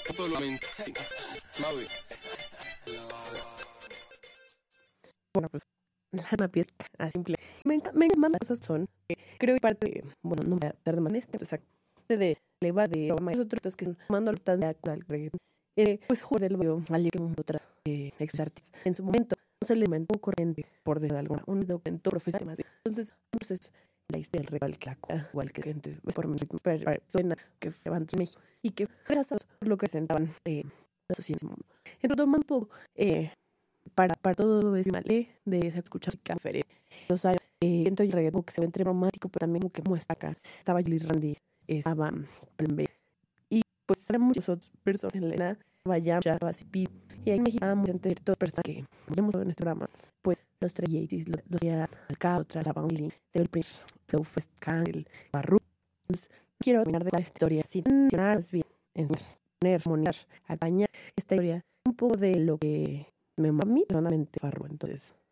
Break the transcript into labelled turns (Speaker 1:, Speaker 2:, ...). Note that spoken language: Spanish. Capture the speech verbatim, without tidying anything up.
Speaker 1: todo lo mente. Maui.
Speaker 2: Bueno, pues la piel a simple. Me encanta, me encantan cosas son. Eh, creo que parte, de, bueno, no me tarde más en este, o sea, de leva de Roma y otros que son mando tan de actual, eh, pues jugar del veo alguien que otras eh, ex artistas en su momento no se le inventó corriente por de alguna un documento profesional más. Entonces, entonces la historia del real que la cosa, igual que gente pues, por mi suena que levantó en México y que gracias por lo que sentaban eh, la sociedad. Entonces, toma un poco eh, para, para todo ese malé de esa escuchar café. Los años, eh, siento el reggaetón que se ve entre romántico, pero también como que muestra acá. Estaba Julie Randy, estaba Plan B. Y pues eran muchos otros personas en la escena, vaya, ya, así, y ahí en México vamos a entender todas personas que vemos en este programa. Pues los tres Yetis, los, los ya al cabo, tras la Bangli, el primer Flow Fest, el Barru. Quiero terminar de la historia sin mencionar bien, en poner, armonizar, acompañar esta historia un poco de lo que me a mí personalmente Farro. Entonces,